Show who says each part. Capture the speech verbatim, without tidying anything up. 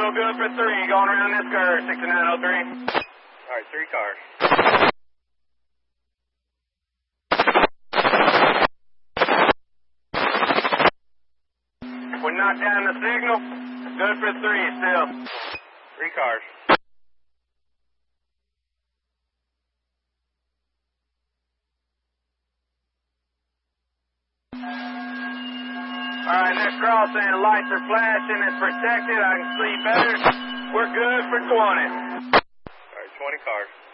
Speaker 1: still good for three. Going around this curve, sixty-nine oh three.
Speaker 2: All right, three cars.
Speaker 1: We knocked down the signal. Good for three still.
Speaker 2: Three cars.
Speaker 1: All right, next crossing, lights are flashing, it's protected, I can see better. We're good for twenty.
Speaker 2: All right, twenty cars.